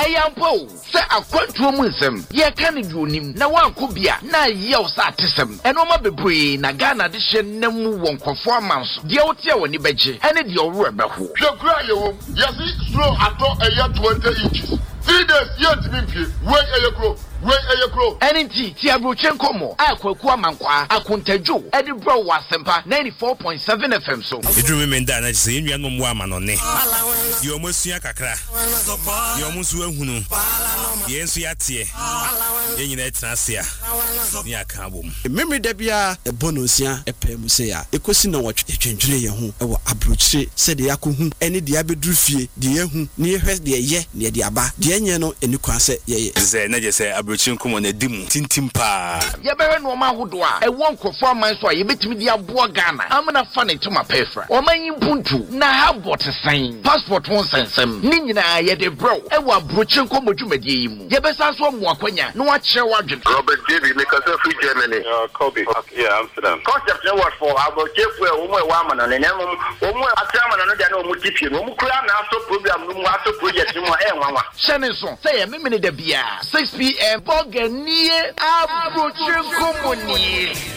Eyampo se akwantuo mu nsem ye ka ne duonim na wanko bia na yew sa atesem enoma bebree na Ghana de hye namu wonkofo amanso de wote woni beje ene de owo ebeho hwekura yewom yesi slow ato eya 20 inches 3 days yet mimpie wey eyekro Enti ti abrochen komo akwaku amankwa akontadwo edi bro wasempa 94.7 FM so edru menda na se enua no mo amanone ye omosua kakra ye omusu ahunu ye ensu yatie ye nyina etrasia ni aka bom memre da bia ebonosia epem se ya ekosi na wotwe etwentwene ye ho ewo abrochire se de yakohu ene de abedru fie de yehu ne yehwe de ye ne de aba de enye no enikwa se ye ze na je se abrochire komo na dimu tintim pa ye bewe no ma hodo a ewo nkofo aman so a ye betimi de aboa Ghana amna fa ne tuma pefra o manyi puntu na habot sign passport won sensem ni nyina ye de bro ewo abrochire komo dwumadie yi mu ye besa so mo akwanya no a kire wadwen Robert David because of free Germany Kobe yeah Amsterdam concept no what for abrochire fu e wo mo e wa amana ne nemo wo mo atrama no de na o mo tipie no mo kura na aso program no mo aso project mo e nwanwa shene so say ye memene da bia 6 p.m. Genie Abrochire Company.